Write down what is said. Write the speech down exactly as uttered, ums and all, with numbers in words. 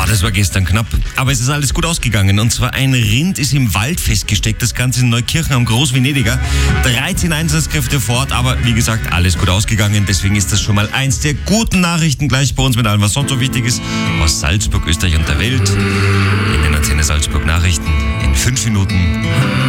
das war gestern knapp. Aber es ist alles gut ausgegangen. Und zwar ein Rind ist im Wald festgesteckt. Das Ganze in Neukirchen am Großvenediger. dreizehn Einsatzkräfte vor Ort. Aber wie gesagt, alles gut ausgegangen. Deswegen ist das schon mal eins der guten Nachrichten gleich bei uns mit allem, was sonst so wichtig ist. Aus Salzburg, Österreich und der Welt. In den Antenne Salzburg Nachrichten. In fünf Minuten.